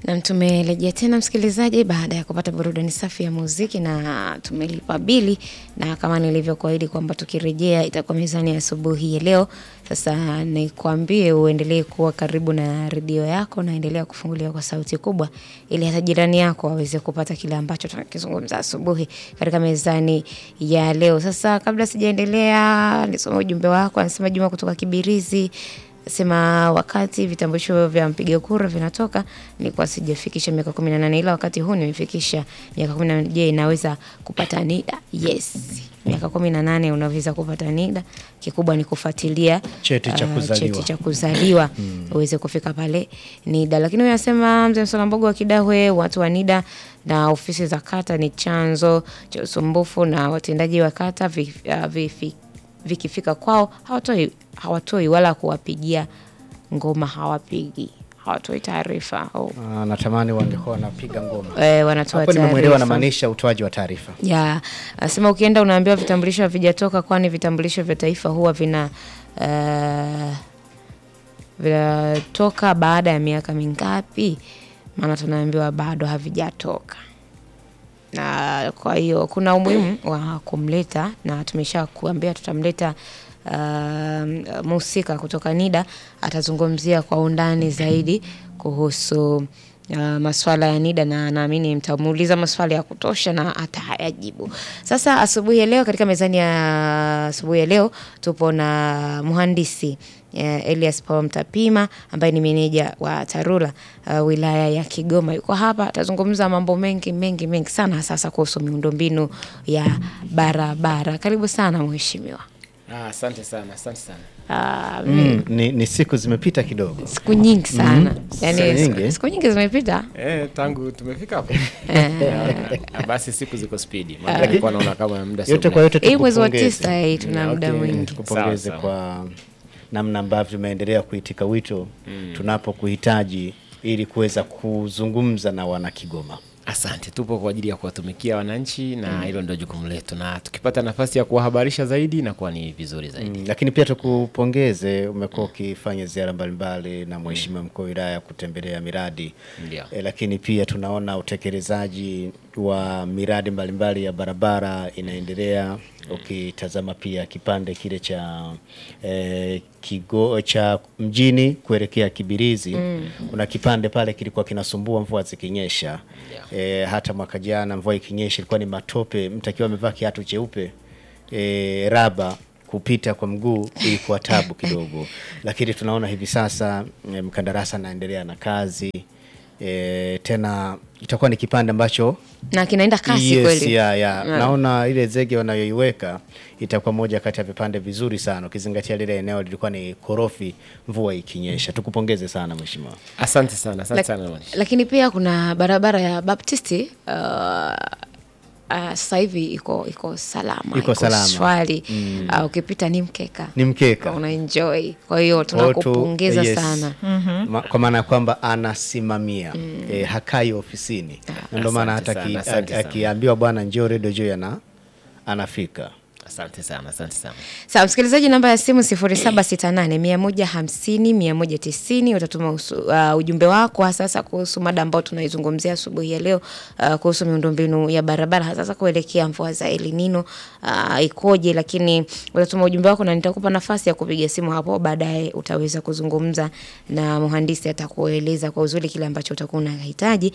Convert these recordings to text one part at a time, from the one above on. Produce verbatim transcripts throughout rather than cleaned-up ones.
Na tumerejea tena msikilizaji baada ya kupata burudani safi ya muziki na tumelipa bili, na kama nilivyokuahidi kwamba tukirejea itakuwa mezani ya asubuhi ya leo. Sasa nikwambie uendelee kuwa karibu na redio yako na endelea kufungulia kwa sauti kubwa ili hata jirani yako aweze kupata kile ambacho tunakizungumza asubuhi katika mezani ya leo. Sasa kabla sijaendelea nisome ujumbe wako. Anasema Juma kutoka Kibirizi, sema wakati vitambulisho vya mpiga kura vinatoka nilikuwa sijafikisha miaka kumi na nane, ila wakati huu nimefikisha miaka kumi na nane. Je, naweza kupata NIDA? Yes. Miaka kumi na nane unaweza kupata NIDA. Kikubwa ni kufuatilia cheti cha kuzaliwa, uh, cheti cha kuzaliwa hmm. uweze kufika pale NIDA. Lakini wewe unasema Mzee Msolambogo wa Kidahwe, watu wa NIDA na ofisi za kata ni chanzo cha usumbufu na watendaji wa kata vif, uh, vif, vikifika kwao hawatoi hawatoi wala kuwapigia ngoma, hawapigi, hawatoi taarifa. Oh. Ah, natamani wangekuwa wanapiga ngoma. Eh, wanatoa taarifa. Hapo nimemuelewa na maanisha utoaji wa taarifa. Ya, yeah. Asema ukienda unaambiwa vitambulisho havijatoka, kwani vitambulisho vya taifa huwa vina uh, vinatoka baada ya miaka mingapi? Maana tunaambiwa bado havijatoka. Na kwa hiyo kuna umuhimu wa kumleta, na tumesha kuambia tutamleta uh, musika kutoka NIDA, atazungumzia kwa undani zaidi kuhusu uh, maswala ya NIDA, na naamini mtamuuliza maswali ya kutosha na atayajibu. Sasa asubuhi ya leo katika mezani ya asubuhi ya leo tupo na mhandisi Uh, Elias Paul Mtapima ambaye ni meneja wa Tarura uh, wilaya ya Kigoma. Yuko hapa atazungumza mambo mengi mengi mengi sana sasa kuhusu miundombinu ya barabara. Karibu sana mheshimiwa. Ah, asante sana, asante sana. Uh, mm, ni, ni siku zimepita kidogo. Siku nyingi sana. Mm. Yaani siku, siku nyingi zimepita. Eh, tangu tumefika hapo. Na basi siku ziko speed. Maana nilikuwa naona kama muda sio. Yote kwa yote tukupongeze. Mwezi wa tisa hii tuna muda okay, mwingi. Tukupongeze kwa namna ambavyo tumeendelea kuitika wito mm. tunapokuhitaji ili kuweza kuzungumza na wana Kigoma. Asante, tupo kwa ajili ya kuwatumikia wananchi na hilo mm. ndio jukumu letu, na tukipata nafasi ya kuwahabarisha zaidi na kuwa ni vizuri zaidi. Mm. Lakini pia tukupongeze, umekuwa ukifanya ziara mbalimbali na mheshimiwa mkuu wa wilaya kutembelea miradi. E, lakini pia tunaona utekelezaji wa miradi mbalimbali ya barabara inaendelea. Ukitazama pia kipande kile cha eh, kigo cha mjini kuelekea Kibirizi mm. kuna kipande pale kilikuwa kinasumbua mvua zikinyesha. Yeah. E, hata mwaka jana mvua ikinyesha ilikuwa ni matope, mtakiwa amevaa kiatu cheupe e, raba kupita kwa mguu ilikuwa tabu kidogo. Lakini tunaona hivi sasa mkandarasi anaendelea na kazi. E, tena itakuwa ni kipande ambacho na kinaenda kasi yes, kweli. Yeah, yeah. Yeah. Naona ile zege wanayoiweka itakuwa moja kati ya vipande vizuri sana ukizingatia lile eneo lilikuwa ni korofi mvua ikinyesha. Tukupongeze sana mheshimiwa. Asante sana, asante sana. Lak, lakini pia kuna barabara ya Baptisti uh, Uh, sasa hivi iko iko salama, iko, iko salama. Swali mm. uh, ukipita ni mkeka. Ni mkeka. Una enjoy. Kwa hiyo tunakupongeza yes. sana. Mm-hmm. Ma, kwa maana kwamba anasimamia mm. eh, hakai ofisini. Ah, ndio maana hata akiambiwa bwana njoo redio njoo ana anafika. Asante sana, asante sana. Sawa, msikilizaji, namba ya simu sifuri saba sita nane moja hamsini mia moja tisini, utatuma usu, uh, ujumbe wako sasa kuhusu mada ambayo tunaizungumzia asubuhi ya leo, uh, kuhusu miundombinu ya barabara sasa kuelekea mvua za El Nino uh, ikoje. Lakini utatuma ujumbe wako na nitakupa nafasi ya kupiga simu hapo baadaye, utaweza kuzungumza na mhandisi, atakueleza kwa uzuri kile ambacho utakuwa unahitaji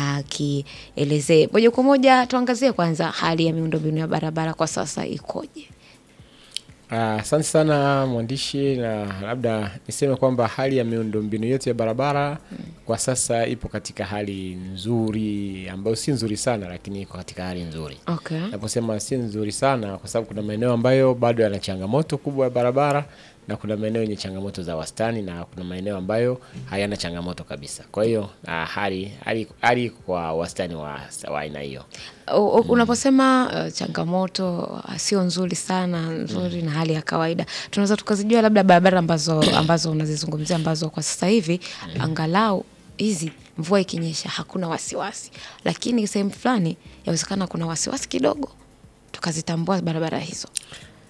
akielezee. Uh, moja kwa moja tuangazie kwanza hali ya miundombinu ya barabara kwa sasa iko. Asante uh, sana mwandishi, na labda niseme kwamba hali ya miundombinu yote ya barabara hmm. kwa sasa ipo katika hali nzuri, ambayo si nzuri sana lakini iko katika hali nzuri. Okay. Naposema si nzuri sana kwa sababu kuna maeneo ambayo bado yana changamoto kubwa ya barabara, na kuna maeneo yenye changamoto za wastani, na kuna maeneo ambayo hayana changamoto kabisa. Kwa hiyo uh, hali hali hali kwa wastani wa wa aina hiyo. Unaposema uh, changamoto uh, sio nzuri sana, nzuri mm. na hali ya kawaida, tunaweza tukazijua labda barabara ambazo ambazo unazizungumzia ambazo kwa sasa hivi mm. angalau hizi mvua ikinyesha hakuna wasiwasi, lakini sehemu fulani yawezekana kuna wasiwasi kidogo, tukazitambua barabara hizo.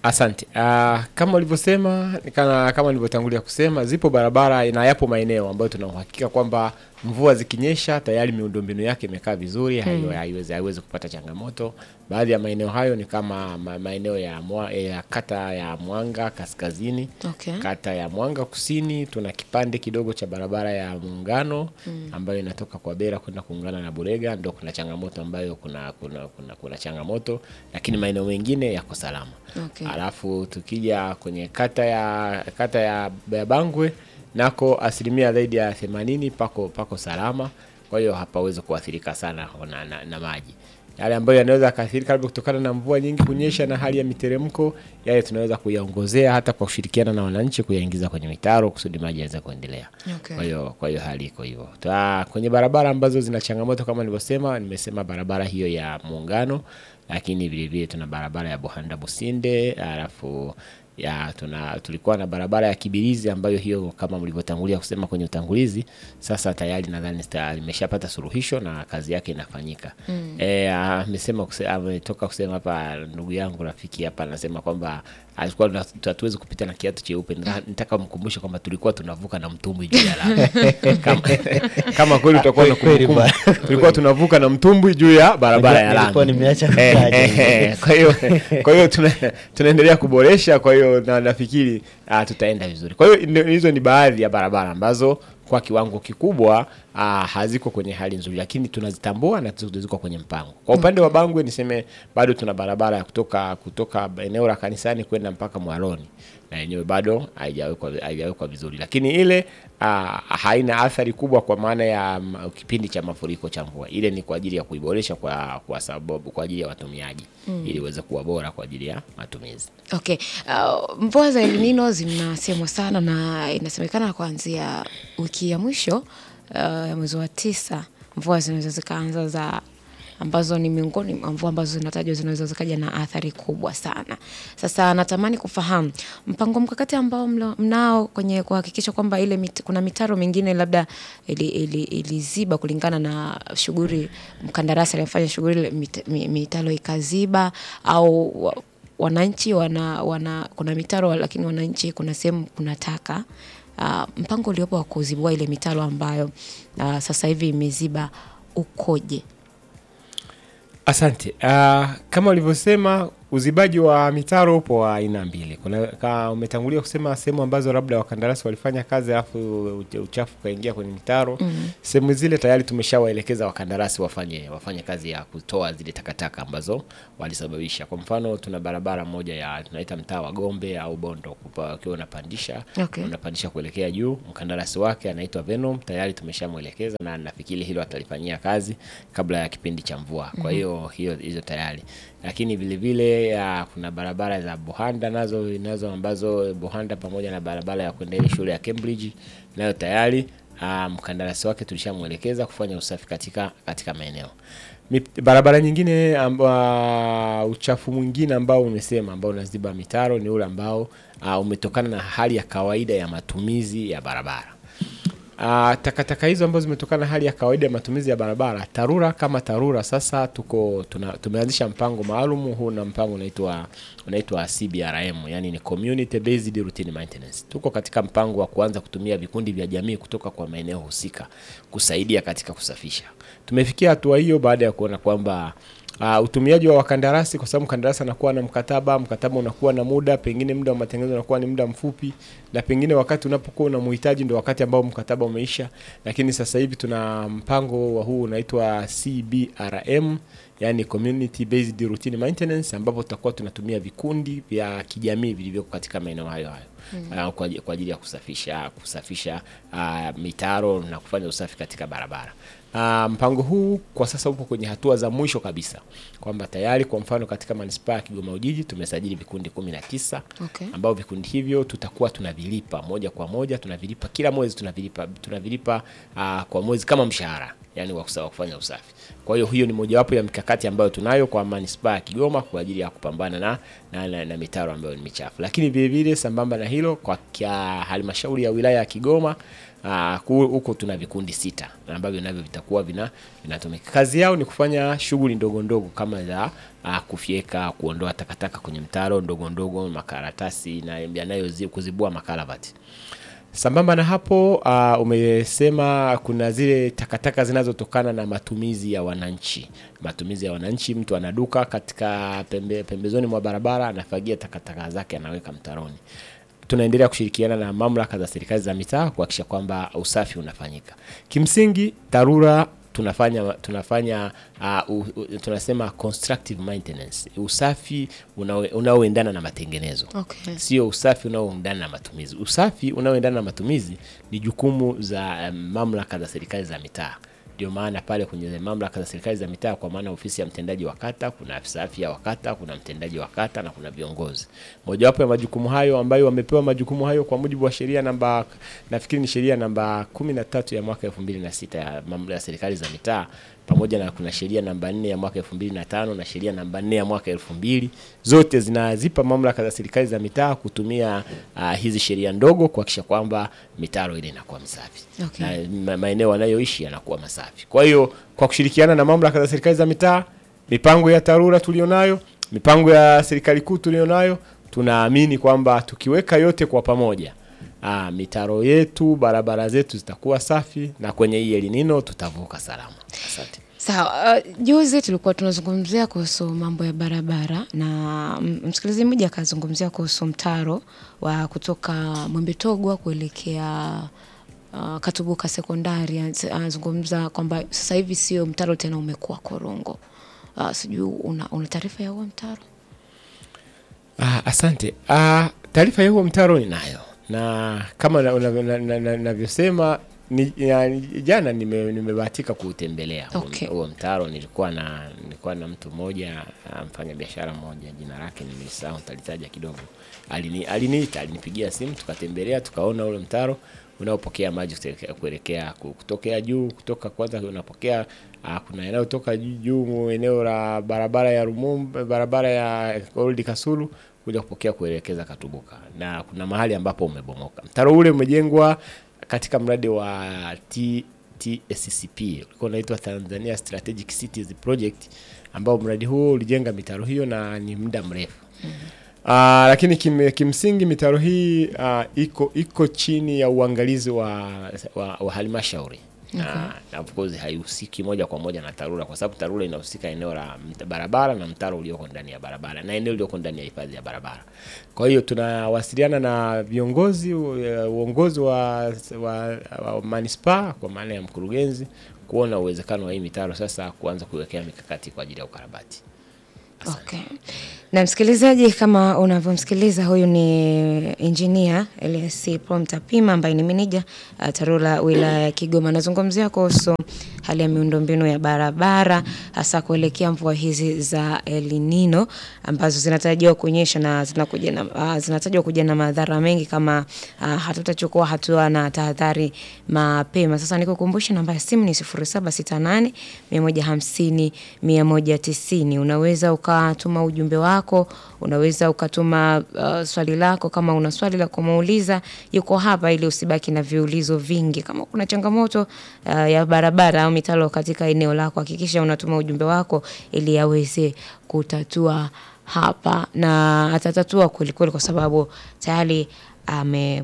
Asante. Uh, kama ulivyosema, kama kama nilivyotangulia kusema, zipo barabara na yapo maeneo ambayo tuna uhakika kwamba mvua zikinyesha tayari miundombinu yake imekaa vizuri, hmm. haiwezi haiwezi kupata changamoto. Baadhi ya maeneo hayo ni kama ma, maeneo ya, mwa, ya kata ya Mwanga kaskazini, okay. Kata ya Mwanga kusini tuna kipande kidogo cha barabara ya Muungano hmm. ambayo inatoka kwa Bera kwenda kuungana na Burega, ndio kuna changamoto ambayo kuna kuna kuna, kuna changamoto, lakini maeneo mengine yako salama. Okay. Alafu tukija kwenye kata ya kata ya Bangwe nako asilimia zaidi ya themanini pako pako salama, kwa hiyo hapawezi kuathirika sana na, na, na maji. Yale ambayo yanaweza kuathirika labda kutokana na mvua nyingi kunyesha na hali ya miteremko, yale tunaweza kuyaongozea hata kwa kushirikiana na wananchi kuyaingiza kwenye mitaro kusudi maji yaweze kuendelea. Okay. Kwa hiyo kwa hiyo hali iko hivyo. Kwenye barabara ambazo zina changamoto kama nilivyosema, nimesema barabara hiyo ya Muungano, lakini vile vile tuna barabara ya Buhanda Businde, alafu ya tuna tulikuwa na barabara ya Kibirizi ambayo hiyo kama mlivyotangulia kusema kwenye utangulizi, sasa tayari nadhani imeshapata suluhisho na kazi yake inafanyika. Mm. Eh amesema ametoka kusema hapa ndugu yangu rafiki hapa anasema kwamba alikuwa hatuwezi kupita na kiatu cheupe. Nataka mkumbushe kwamba tulikuwa tunavuka na mtumbwi juu ya lami. kama kama kweli tutakuwa na kumbukumbu, tulikuwa tunavuka na mtumbwi juu ya barabara ya lami. Nilikuwa nimeacha kutaja. Kwa hiyo kwa hiyo tuna, tunaendelea kuboresha, kwa hiyo na nafikiri uh, tutaenda vizuri. Kwa hiyo hizo ni baadhi ya barabara ambazo kwa kiwango kikubwa uh, haziko kwenye hali nzuri, lakini tunazitambua na ziko kwenye mpango. Kwa upande wa Bangwe niseme bado tuna barabara ya kutoka kutoka eneo la kanisani kwenda mpaka Mwaloni, na yenyewe bado haijawekwa haijawekwa vizuri, lakini ile uh, haina athari kubwa kwa maana ya um, kipindi cha mafuriko cha mvua. Ile ni kwa ajili ya kuiboresha kwa kwa sababu kwa ajili ya watumiaji, mm. ili iweze kuwa bora kwa ajili ya matumizi. Okay. Uh, mvua za El Nino zinasemwa sana na inasemekana kuanzia wiki ya mwisho ya uh, mwezi wa tisa mvua zinaweza zikaanza za ambazo ni miongoni mwa mvua ambazo zinatajwa zinaweza zikaja na athari kubwa sana. Sasa natamani kufahamu mpango mkakati ambao mnao kwenye kuhakikisha kwamba ile mit, kuna mitaro mingine labda iliziba ili, ili kulingana na shughuli mkandarasi aliyefanya shughuli mit, mitaro ikaziba, au wananchi wana, wana kuna mitaro lakini wananchi kuna sehemu kuna taka. Uh, mpango uliopo wa kuzibua ile mitaro ambayo uh, sasa hivi imeziba ukoje? Asante. Uh, kama ulivyosema uzibaji wa mitaro upo wa aina mbili. Kuna kama umetangulia kusema sehemu ambazo labda wakandarasi walifanya kazi alafu uchafu kaingia kwenye mitaro. Mm-hmm. Sehemu zile tayari tumeshawaelekeza wakandarasi wafanye wafanye kazi ya kutoa zile takataka ambazo walisababisha. Kwa mfano tuna barabara moja ya tunaita mtaa wa Gombe au Bondo, ukiwa unapandisha, okay. unapandisha kuelekea juu, mkandarasi wake anaitwa Venom, tayari tumeshamuelekeza na nafikiri hilo atalifanyia kazi kabla ya kipindi cha mvua. Mm-hmm. Kwa hiyo hiyo hizo tayari. Lakini vile vile ya, kuna barabara za Buhanda nazo nazo ambazo Buhanda pamoja na barabara ya kwenda shule ya Cambridge nayo tayari mkandarasi um, wake tulishamuelekeza kufanya usafi katika katika maeneo. Barabara nyingine amba, uchafu mwingine ambao umesema ambao unaziba mitaro ni ule ambao uh, umetokana na hali ya kawaida ya matumizi ya barabara. Uh, takataka hizo ambazo zimetokana na hali ya kawaida ya matumizi ya barabara, TARURA kama TARURA sasa tuko tuna, tumeanzisha mpango maalum. Huu na mpango unaitwa unaitwa C B R M, yani ni Community Based Routine Maintenance. Tuko katika mpango wa kuanza kutumia vikundi vya jamii kutoka kwa maeneo husika kusaidia katika kusafisha. Tumefikia hatua hiyo baada ya kuona kwamba Uh, utumiaji wa wakandarasi, kwa sababu mkandarasi anakuwa na mkataba, mkataba unakuwa na muda, pengine muda wa matengenezo unakuwa ni muda mfupi, na pengine wakati unapokuwa unamhitaji ndio wakati ambao mkataba umeisha. Lakini sasa hivi tuna mpango wa huu unaitwa C B R M, yani Community Based Routine Maintenance, ambapo tutakuwa tunatumia vikundi vya kijamii vilivyoko katika maeneo hayo hayo. Mm. Uh, kwa, kwa ajili ya kusafisha kusafisha uh, mitaro na kufanya usafi katika barabara. Uh, mpango huu kwa sasa upo kwenye hatua za mwisho kabisa, kwamba tayari kwa mfano katika manispaa ya Kigoma Ujiji tumesajili vikundi kumi na tisa. Okay. Ambao vikundi hivyo tutakuwa tunavilipa moja kwa moja, tunavilipa kila mwezi, tunavilipa tunavilipa uh, kwa mwezi kama mshahara, yani wa kufanya usafi. Kwa hiyo hiyo ni mojawapo ya mikakati ambayo tunayo kwa manispaa ya Kigoma kwa ajili ya kupambana na na, na, na mitaro ambayo ni michafu. Lakini vile vile sambamba na hilo kwa halmashauri ya wilaya ya Kigoma huko tuna vikundi sita ambavyo navyo vitakuwa vina vinatumika. Kazi yao ni kufanya shughuli ndogo ndogo kama za uh, kufyeka, kuondoa takataka kwenye mtaro ndogo ndogo, makaratasi na yanayo kuzibua makalavati. Sambamba na hapo uh, umesema kuna zile takataka zinazotokana na matumizi ya wananchi. Matumizi ya wananchi, mtu anaduka katika pembe, pembezoni mwa barabara, anafagia takataka zake anaweka mtaroni. Tunaendelea kushirikiana na mamlaka za serikali za mitaa kuhakikisha kwamba usafi unafanyika. Kimsingi TARURA tunafanya tunafanya uh, uh, uh, tunasema constructive maintenance, usafi unaoendana na matengenezo. Okay. Sio usafi unaoendana na matumizi. Usafi unaoendana na matumizi ni jukumu za um, mamlaka za serikali za mitaa. Ndio maana pale kwenye mamlaka za serikali za mitaa, kwa maana ofisi ya mtendaji wa kata, kuna afisa afya wa kata, kuna mtendaji wa kata na kuna viongozi. Mojawapo ya majukumu hayo ambayo wamepewa majukumu hayo kwa mujibu wa sheria namba, nafikiri ni sheria namba kumi na tatu ya mwaka elfu mbili na sita ya mamlaka ya serikali za mitaa, pamoja na kuna sheria namba nne ya mwaka elfu mbili na tano na sheria namba nne ya mwaka elfu mbili, zote zinazipa mamlaka za serikali za mitaa kutumia uh, hizi sheria ndogo kuhakikisha kwamba mitaro ile inakuwa misafi. Okay. Na maeneo wanayoishi yanakuwa masafi. Kwa hiyo kwa kushirikiana na mamlaka za serikali za mitaa, mipango ya TARURA tulionayo, mipango ya serikali kuu tulionayo, tunaamini kwamba tukiweka yote kwa pamoja, ah mitaro yetu, barabara zetu zitakuwa safi na kwenye hii El Nino tutavuka salama. Asante. Sawa, uh, juzi tulikuwa tunazungumzia kuhusu mambo ya barabara na msikilizaji mmoja akazungumzia kuhusu mtaro wa kutoka Mwembetogwa kuelekea Uh, Katubuka sekondari. Anazungumza kwamba sasa hivi sio mtaro tena, umekuwa korongo. Uh, sijui una, una taarifa ya huo mtaro? Ah, asante. Ah, taarifa ya huo mtaro ninayo. Na kama ninavyosema ni jana nimebahatika nime kuutembelea okay. huo mtaro. Nilikuwa na nilikuwa na mtu mmoja, mfanya biashara mmoja, jina lake nimesahau, nitalitaja kidogo. Alini aliniita, alinipigia simu, tukatembelea, tukaona ule mtaro unaopokea maji kuelekea kutokea juu, kutoka kwanza unapokea uh, kuna eneo kutoka juu eneo la barabara ya Rumumba, barabara ya Old Kasulu kuja kupokea kuelekeza Katubuka, na kuna mahali ambapo umebomoka. Mtaro ule umejengwa katika mradi wa T T S C P, ulikuwa unaitwa Tanzania Strategic Cities Project, ambao mradi huo ulijenga mitaro hiyo na ni muda mrefu. Mm-hmm. Uh, lakini kim, kimsingi mitaro hii uh, iko iko chini ya uangalizi wa wa, wa halmashauri. Okay. Na, na of course haihusiki moja kwa moja na TARURA, kwa sababu TARURA inahusika eneo la barabara na mtaro ulioko ndani ya barabara na eneo ulioko ndani ya hifadhi ya barabara. Kwa hiyo tunawasiliana na viongozi uongozi wa, wa, wa manispaa kwa maana ya mkurugenzi kuona uwezekano wa hii mitaro sasa kuanza kuwekea mikakati kwa ajili ya ukarabati. Okay. Na msikilizaji, kama unavyomsikiliza, huyu ni engineer Elias Promtapima ambaye ni meneja uh, TARURA wilaya ya Kigoma. Nazungumzia kuhusu hali ya miundombinu ya barabara hasa kuelekea mvua hizi za El Nino ambazo zinatarajiwa kunyesha na zinakuja na uh, zinatarajiwa kuja na madhara mengi kama uh, hatutachukua hatua na tahadhari mapema. Sasa nikukumbusha namba ya simu ni sifuri saba sita nane mia moja hamsini mia moja tisini. Unaweza ukatuma ujumbe wako, unaweza ukatuma uh, swali lako. Kama una swali la kumuuliza, yuko hapa ili usibaki na viulizo vingi. Kama kuna changamoto uh, ya barabara au mitalo katika eneo lako, hakikisha unatuma ujumbe wako ili aweze kutatua hapa, na atatatua kweli kweli kwa sababu tayari ame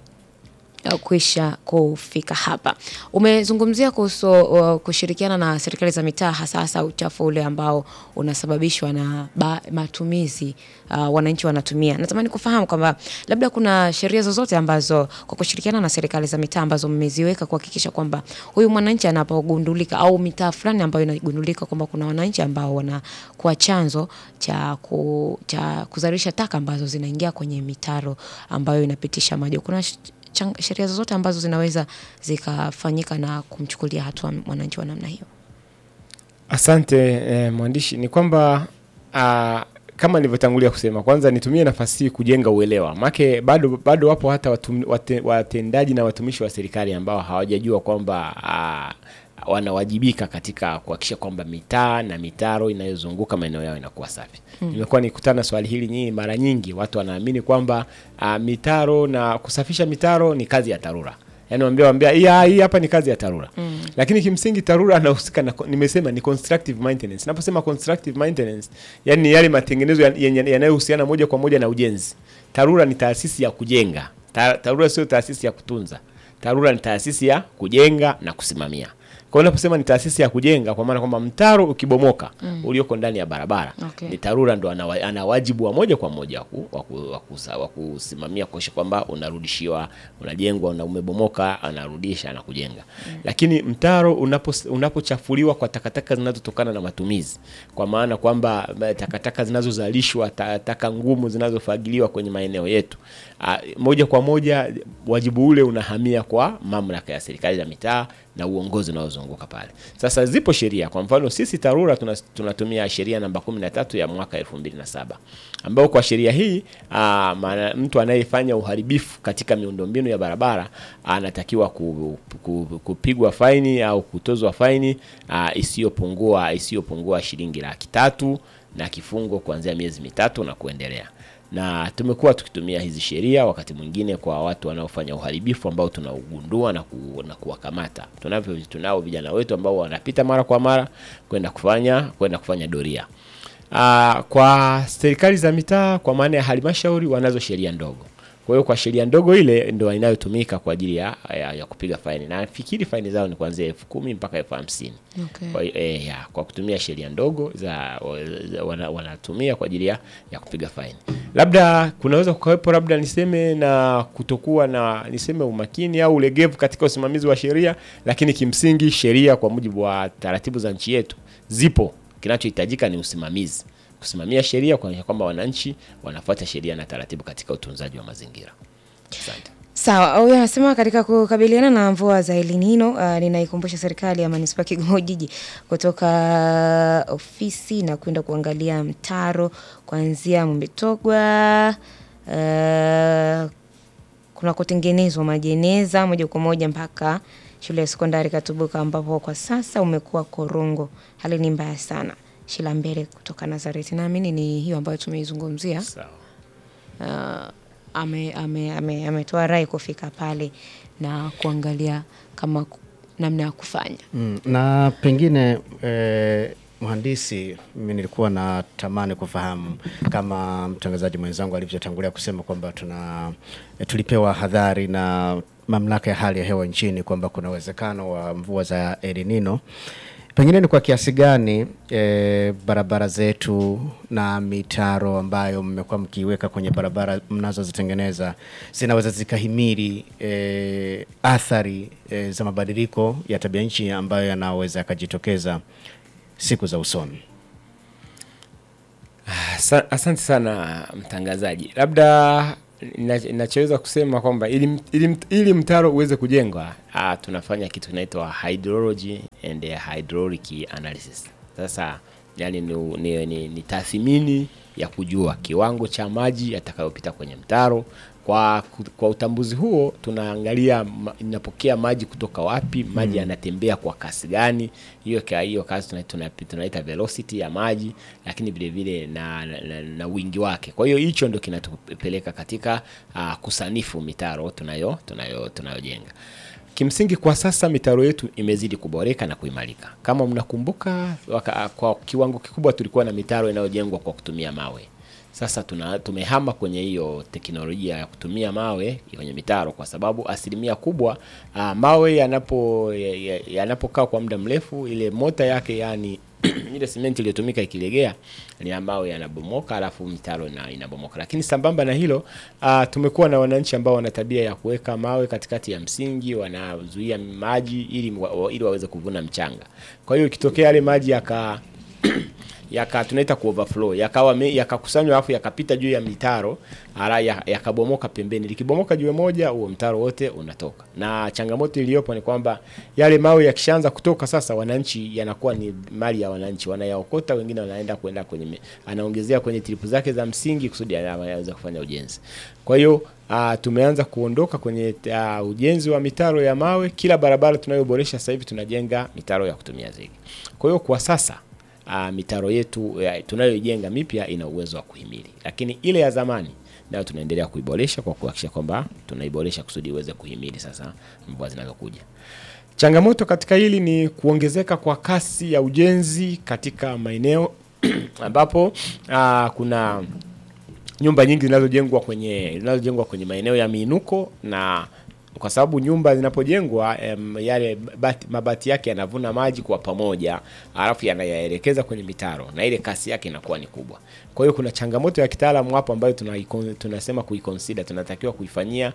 kwisha kufika hapa. Umezungumzia kuhusu uh, kushirikiana na serikali za mitaa hasa hasa uchafu ule ambao unasababishwa na ba, matumizi uh, wananchi wanatumia. Natamani kufahamu kwamba labda kuna sheria zozote ambazo kwa kushirikiana na serikali za mitaa ambazo mmeziweka kuhakikisha kwamba huyu mwananchi anapogundulika au mitaa fulani ambayo inagundulika kwamba kuna wananchi ambao wanakuwa chanzo cha ku, cha kuzalisha taka ambazo zinaingia kwenye mitaro ambayo inapitisha maji. Kuna sheria zozote ambazo zinaweza zikafanyika na kumchukulia hatua mwananchi wa namna hiyo? Asante eh, mwandishi. Ni kwamba uh, kama nilivyotangulia kusema, kwanza nitumie nafasi hii kujenga uelewa. Maana bado bado wapo hata watum, wate, watendaji na watumishi wa serikali ambao hawajajua kwamba uh, wanawajibika katika kuhakikisha kwamba mitaa na mitaro inayozunguka maeneo yao inakuwa safi. Hmm. Nimekuwa nikutana swali hili nyingi mara nyingi, watu wanaamini kwamba uh, mitaro na kusafisha mitaro ni kazi ya TARURA. Yaani waambia waambia hii hii hapa ni kazi ya TARURA. Mm. Lakini kimsingi TARURA anahusika na, nimesema ni constructive maintenance. Naposema constructive maintenance, yani yale matengenezo yanayohusiana moja kwa moja na ujenzi. TARURA ni taasisi ya kujenga. TARURA sio taasisi ya kutunza. TARURA ni taasisi ya kujenga na kusimamia. Kwa unaposema ni taasisi ya kujenga, kwa maana kwamba mtaro ukibomoka mm. ulioko ndani ya barabara, okay. ni TARURA ndo ana, ana wajibu wa moja kwa moja wa kusimamia kuhakikisha kwamba unarudishiwa, unajengwa, na umebomoka anarudisha na kujenga. Mm. Lakini mtaro unapo unapochafuliwa kwa takataka zinazotokana na matumizi, kwa maana kwamba takataka zinazozalishwa, taka ngumu zinazofagiliwa kwenye maeneo yetu, a, moja kwa moja wajibu ule unahamia kwa mamlaka ya serikali za mitaa na uongozi unaozunguka pale. Sasa zipo sheria, kwa mfano sisi TARURA tunatumia sheria namba kumi na tatu ya mwaka elfu mbili na saba, ambao kwa sheria hii aa, maana mtu anayefanya uharibifu katika miundombinu ya barabara anatakiwa ku, ku, kupigwa faini au kutozwa faini isiyopungua isiyopungua shilingi laki tatu na kifungo kuanzia miezi mitatu na kuendelea. Na tumekuwa tukitumia hizi sheria wakati mwingine kwa watu wanaofanya uharibifu ambao tunaugundua na, ku, na kuwakamata. Tunavyo tunao vijana wetu ambao wanapita mara kwa mara kwenda kufanya kwenda kufanya doria. Aa, kwa serikali za mitaa, kwa maana ya halmashauri, wanazo sheria ndogo. Kwa hiyo kwa sheria ndogo ile ndio inayotumika kwa ajili ya, ya, ya kupiga faini. Na fikiri faini zao ni kuanzia elfu kumi mpaka elfu hamsini. Okay. Kwa eh, ya, kwa kutumia sheria ndogo za wana, wanatumia kwa ajili ya, ya kupiga faini. Labda kunaweza kukawepo labda niseme na kutokuwa na niseme umakini au ulegevu katika usimamizi wa sheria, lakini kimsingi sheria kwa mujibu wa taratibu za nchi yetu zipo. Kinachohitajika ni usimamizi. Kusimamia sheria kwa kwamba wananchi wanafuata sheria na taratibu katika utunzaji wa mazingira. Asante. Sawa, huyu anasema katika kukabiliana na mvua za El Nino, uh, ninaikumbusha serikali ya Manispaa Kigoma Jiji kutoka ofisi na kwenda kuangalia mtaro kuanzia Mbitogwa uh, kuna kutengenezwa majeneza moja kwa moja mpaka shule ya sekondari Katubuka, ambapo kwa sasa umekuwa korongo. Hali ni mbaya sana. Shila Mbele kutoka Nazareti. Naamini ni hiyo ambayo tumeizungumzia. Sawa. Uh, ame ame ame ametoa rai kufika pale na kuangalia kama namna ya kufanya. Mm, na pengine eh, mhandisi, mimi nilikuwa na tamani kufahamu kama mtangazaji mwenzangu alivyotangulia kusema kwamba tuna eh, tulipewa hadhari na mamlaka ya hali ya hewa nchini kwamba kuna uwezekano wa mvua za El Nino. Pengine ni kwa kiasi gani e, barabara zetu na mitaro ambayo mmekuwa mkiweka kwenye barabara mnazozitengeneza zinaweza zikahimili e, athari e, za mabadiliko ya tabia nchi ambayo yanaweza kujitokeza siku za usoni? Asante sana mtangazaji. Labda ninachoweza kusema kwamba ili, ili, ili mtaro uweze kujengwa, ah, tunafanya kitu kinaitwa hydrology and hydraulic analysis. Sasa yani ni, ni, ni, ni tathmini ya kujua kiwango cha maji yatakayopita kwenye mtaro. Kwa kwa utambuzi huo tunaangalia inapokea maji kutoka wapi, maji yanatembea kwa kasi gani. Hiyo kwa hiyo kasi tunaita tunaita velocity ya maji, lakini vile vile na, na, na, na wingi wake. Kwa hiyo hicho ndio kinatupeleka katika uh, kusanifu mitaro tunayo tunayo tunayojenga. Kimsingi kwa sasa mitaro yetu imezidi kuboreka na kuimarika. Kama mnakumbuka, kwa kiwango kikubwa tulikuwa na mitaro inayojengwa kwa kutumia mawe. Sasa tuna tumehama kwenye hiyo teknolojia ya kutumia mawe kwenye mitaro, kwa sababu asilimia kubwa uh, mawe yanapo yanapokaa kwa muda mrefu, ile mota yake, yani ile simenti iliyotumika ikilegea, ni mawe yanabomoka, alafu mitaro na inabomoka. Lakini sambamba na hilo, uh, tumekuwa na wananchi ambao wana tabia ya kuweka mawe katikati ya msingi, wanazuia maji ili ili waweze kuvuna mchanga. Kwa hiyo ikitokea yale maji yaka yaka tunaita ku overflow, yakawa yakakusanywa afu yakapita juu ya mitaro, ara yakabomoka pembeni. Likibomoka juu moja, huo mtaro wote unatoka. Na changamoto iliyopo ni kwamba yale mawe yakishaanza kutoka, sasa wananchi, yanakuwa ni mali ya wananchi, wanayaokota, wengine wanaenda kwenda kwenye anaongezea kwenye tripu zake za msingi kusudi anaweza kufanya ujenzi. Kwa hiyo uh, tumeanza kuondoka kwenye uh, ujenzi wa mitaro ya mawe. Kila barabara tunayoboresha sasa hivi tunajenga mitaro ya kutumia zege. Kwa hiyo kwa sasa Uh, mitaro yetu uh, tunayojenga mipya ina uwezo wa kuhimili. Lakini ile ya zamani nayo tunaendelea kuiboresha kwa kuhakikisha kwamba tunaiboresha kusudi iweze kuhimili sasa mvua zinazokuja. Changamoto katika hili ni kuongezeka kwa kasi ya ujenzi katika maeneo ambapo uh, kuna nyumba nyingi zinazojengwa kwenye zinazojengwa kwenye maeneo ya miinuko, na kwa sababu nyumba zinapojengwa um, yale bati, mabati yake yanavuna maji kwa pamoja, alafu yanayaelekeza kwenye mitaro na ile kasi yake inakuwa ni kubwa. Kwa hiyo kuna changamoto ya kitaalamu hapo ambayo tuna tunasema kuiconsider, tunatakiwa kuifanyia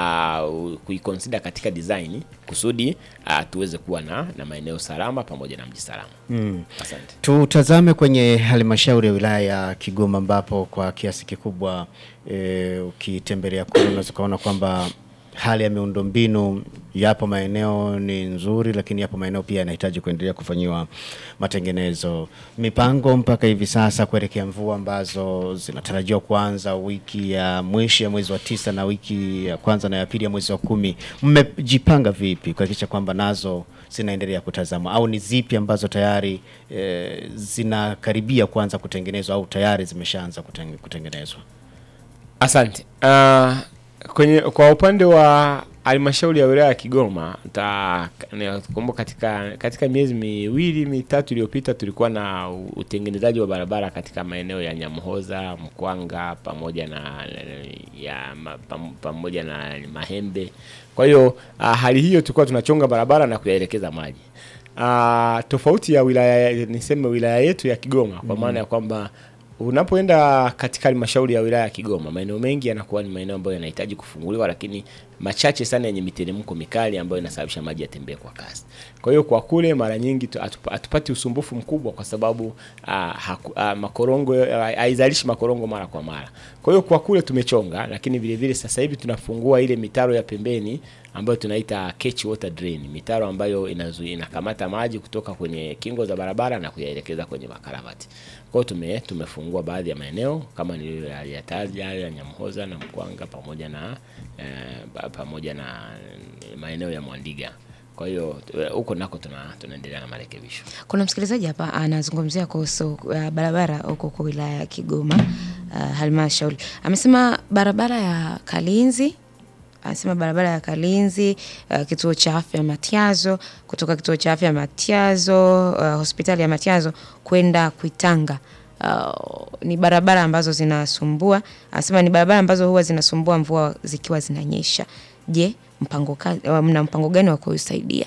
uh, kuiconsider katika design kusudi uh, tuweze kuwa na na maeneo salama pamoja na mji salama. Mm. Asante. Tutazame kwenye halmashauri ya wilaya ya Kigoma ambapo kwa kiasi kikubwa e, ukitembelea kule unaweza kuona kwamba hali ya miundombinu yapo maeneo ni nzuri, lakini yapo maeneo pia yanahitaji kuendelea kufanywa matengenezo. Mipango mpaka hivi sasa kuelekea mvua ambazo zinatarajiwa kuanza wiki ya mwisho ya mwezi wa tisa na wiki ya kwanza na ya pili ya mwezi wa kumi, mmejipanga vipi kuhakikisha kwamba nazo zinaendelea kutazama, au ni zipi ambazo tayari e, zinakaribia kuanza kutengenezwa au tayari zimeshaanza kutengenezwa? Asante. Uh, Kwenye kwa upande wa halmashauri ya wilaya ya Kigoma, nitakumbuka katika katika miezi miwili mitatu iliyopita tulikuwa na utengenezaji wa barabara katika maeneo ya Nyamhoza, Mkwanga pamoja na ya pam, pamoja na Mahembe. Kwa hiyo uh, hali hiyo tulikuwa tunachonga barabara na kuyaelekeza maji. Uh, tofauti ya wilaya, niseme wilaya yetu ya Kigoma, kwa maana ya kwamba unapoenda katika halmashauri ya wilaya ya Kigoma, maeneo mengi yanakuwa ni maeneo ambayo yanahitaji kufunguliwa, lakini machache sana yenye miteremko mikali ambayo inasababisha maji yatembee kwa kasi. Kwa hiyo kwa kule mara nyingi hatupati usumbufu mkubwa kwa sababu uh, haku, uh, makorongo haizalishi uh, makorongo mara kwa mara. Kwa hiyo kwa kule tumechonga, lakini vile vile sasa hivi tunafungua ile mitaro ya pembeni ambayo tunaita catch water drain, mitaro ambayo inazuia inakamata maji kutoka kwenye kingo za barabara na kuyaelekeza kwenye makaravati. Kwa hiyo tume tumefungua baadhi ya maeneo kama ni ya Taja, ya Nyamhoza na Mkwanga pamoja na eh, pamoja na maeneo ya Mwandiga. Kwa hiyo huko nako tuna tunaendelea na marekebisho. Kuna msikilizaji hapa anazungumzia kuhusu uh, barabara huko kwa wilaya ya Kigoma uh, halmashauri. Amesema barabara ya Kalinzi Anasema barabara ya Kalinzi, uh, kituo cha afya Matiazo, kutoka kituo cha afya Matiazo, uh, hospitali ya Matiazo kwenda Kuitanga. Uh, ni barabara ambazo zinasumbua. Anasema ni barabara ambazo huwa zinasumbua mvua zikiwa zinanyesha. Je, mpango uh, mna mpango gani wa kusaidia?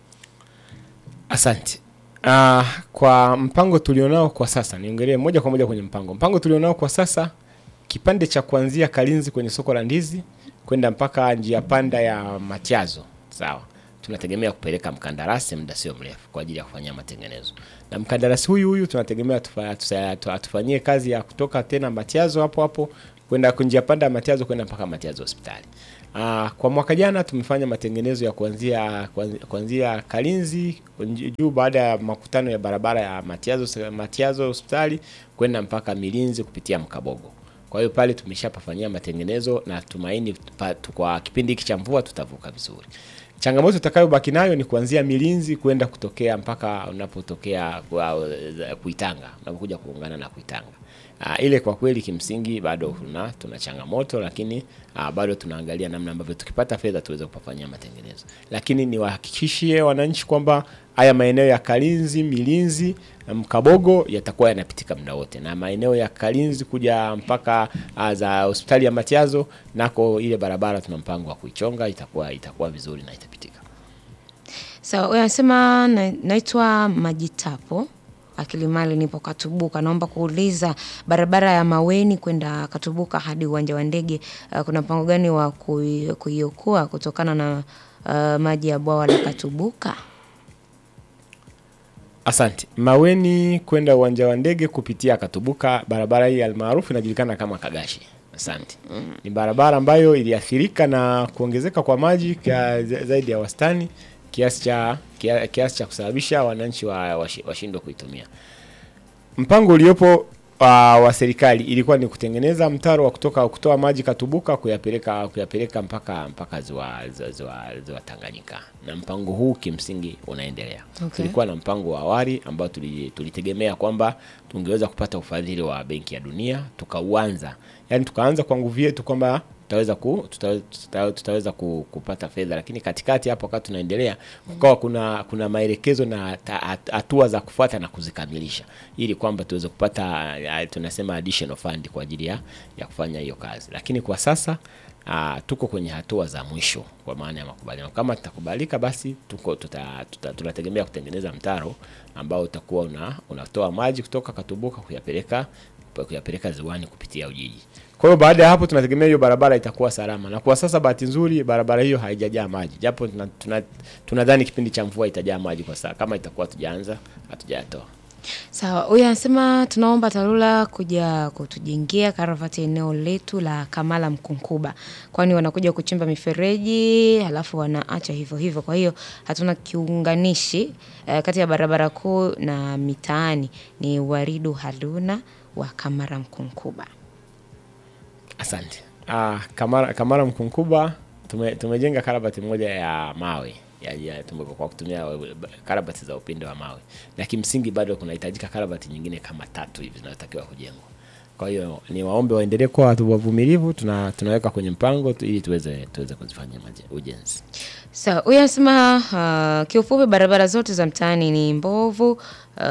Asante. Uh, kwa mpango tulionao kwa sasa, niongelee moja kwa moja kwenye mpango. Mpango tulionao kwa sasa, kipande cha kuanzia Kalinzi kwenye soko la ndizi kwenda mpaka njia panda ya Matiazo, sawa, tunategemea kupeleka mkandarasi muda sio mrefu kwa ajili ya kufanyia matengenezo. Na mkandarasi huyu huyu tunategemea atufanyie kazi ya kutoka tena Matiazo hapo hapo kwenda njia panda ya Matiazo kwenda mpaka Matiazo hospitali. Ah, kwa mwaka jana tumefanya matengenezo ya kuanzia kuanzia Kalinzi juu baada ya makutano ya barabara ya Matiazo Matiazo hospitali kwenda mpaka Milinzi kupitia Mkabogo. Kwa hiyo pale tumeshapafanyia matengenezo na tumaini kwa kipindi hiki cha mvua tutavuka vizuri. Changamoto tutakayobaki nayo ni kuanzia Milinzi kwenda kutokea mpaka unapotokea Kuitanga, unapokuja kuungana na Kuitanga. Uh, ile kwa kweli kimsingi bado tuna tuna changamoto, lakini uh, bado tunaangalia namna ambavyo tukipata fedha tuweze kupafanyia matengenezo. Lakini niwahakikishie wananchi kwamba haya maeneo ya Kalinzi, Milinzi, Mkabogo yatakuwa yanapitika muda wote, na maeneo ya Kalinzi kuja mpaka uh, za hospitali ya Matiazo nako ile barabara tuna mpango wa kuichonga, itakuwa itakuwa vizuri na itapitika. Sawa, so, unasema na, naitwa Majitapo Akilimali, nipo Katubuka. Naomba kuuliza barabara ya Maweni kwenda Katubuka hadi uwanja wa ndege, uh, kuna mpango gani wa kuiokoa kutokana na uh, maji ya bwawa la Katubuka? Asante. Maweni kwenda uwanja wa ndege kupitia Katubuka, barabara hii almaarufu inajulikana kama Kagashi. Asante. Mm. Ni barabara ambayo iliathirika na kuongezeka kwa maji kwa zaidi ya wastani kiasi cha kiasi cha kusababisha wananchi wa washindwe kuitumia. Mpango uliopo wa, wa serikali ilikuwa ni kutengeneza mtaro wa kutoka kutoa maji Katubuka kuyapeleka kuyapeleka mpaka mpaka ziwa ziwa, ziwa, ziwa Tanganyika, na mpango huu kimsingi unaendelea. Okay. Tulikuwa na mpango wa awali ambao tulitegemea kwamba tungeweza kupata ufadhili wa Benki ya Dunia, tukauanza. Yaani tukaanza kwa nguvu yetu kwamba tutaweza ku tutaweza, tutaweza, tutaweza ku, kupata fedha, lakini katikati hapo wakati tunaendelea kukawa kuna kuna maelekezo na hatua za kufuata na kuzikamilisha ili kwamba tuweze kupata tunasema additional fund kwa ajili ya, ya kufanya hiyo kazi. Lakini kwa sasa uh, tuko kwenye hatua za mwisho kwa maana ya makubaliano. Kama tutakubalika basi tuko tuta, tuta, tunategemea kutengeneza mtaro ambao utakuwa una, unatoa maji kutoka Katubuka kuyapeleka kuyapeleka ziwani kupitia Ujiji. Kwa hiyo baada ya hapo tunategemea hiyo barabara itakuwa salama. Na kwa sasa bahati nzuri barabara hiyo haijajaa maji. Japo tunadhani tuna, tuna kipindi cha mvua itajaa maji kwa sasa. Kama itakuwa tujaanza hatujatoa. Sawa, huyu anasema tunaomba TARURA kuja kutujengea karavati eneo letu la Kamala Mkunkuba. Kwani wanakuja kuchimba mifereji halafu wanaacha hivyo hivyo. Kwa hiyo hatuna kiunganishi eh, kati ya barabara kuu na mitaani. Ni Waridu Haluna wa Kamala Mkunkuba. Asante. Ah, Kamala Kamala Mkunkuba tume, tumejenga karabati moja ya mawe. Ya, ya tumekuwa kwa kutumia karabati za upinde wa mawe. Na kimsingi bado kunahitajika karabati nyingine kama tatu hivi zinatakiwa kujengwa. Kwa hiyo ni waombe waendelee kwa watu wavumilivu, tuna tunaweka kwenye mpango tu, ili tuweze tuweze kuzifanyia ujenzi. Sawa, so, huyu anasema uh, kiufupi barabara zote za mtaani ni mbovu, uh,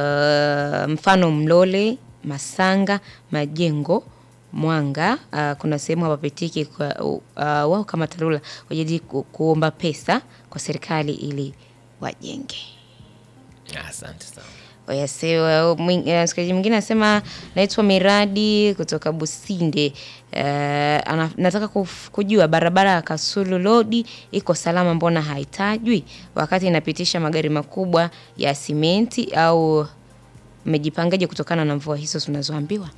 mfano Mlole, Masanga, Majengo, Mwanga, uh, kuna sehemu hapapitiki kwa uh, wao kama TARURA wajidi ku, kuomba pesa kwa serikali ili wajenge. Asante sana. Oyasewa msikilizaji mwingine anasema naitwa Miradi kutoka Businde. Uh, ana, nataka kuf, kujua barabara ya Kasulu Road iko salama, mbona haitajwi wakati inapitisha magari makubwa ya simenti, au mmejipangaje kutokana na mvua hizo tunazoambiwa?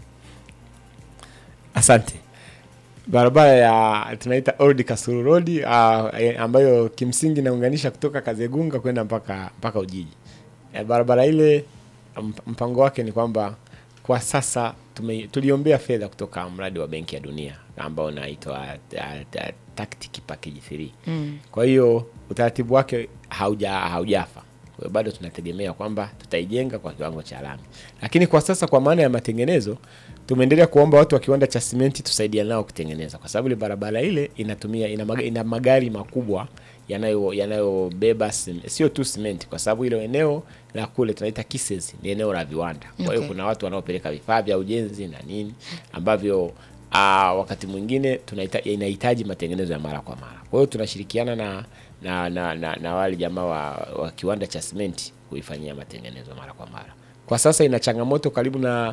Asante. Barabara ya tunaita Old Kasulu Road uh, ambayo kimsingi inaunganisha kutoka Kazegunga kwenda mpaka mpaka Ujiji. E, barabara ile mpango wake ni kwamba kwa sasa tume, tuliombea fedha kutoka mradi wa Benki ya Dunia ambao unaitwa Tactic Package three. Mm. Kwa hiyo utaratibu wake hauja haujafa. Kwa hiyo bado tunategemea kwamba tutaijenga kwa kiwango cha lami. Lakini kwa sasa kwa maana ya matengenezo tumeendelea kuomba watu wa kiwanda cha simenti tusaidiane nao kutengeneza, kwa sababu ile barabara ile inatumia ina, mag, ina magari makubwa yanayo yanayobeba sio tu simenti, kwa sababu ile eneo la kule tunaita Kisezi ni eneo la viwanda. Kwa hiyo okay, kuna watu wanaopeleka vifaa vya ujenzi na nini ambavyo uh, wakati mwingine tunaita inahitaji matengenezo ya mara kwa mara. Kwa hiyo tunashirikiana na na na, na, na wale jamaa wa, wa kiwanda cha simenti kuifanyia matengenezo mara kwa mara. Kwa sasa ina changamoto karibu na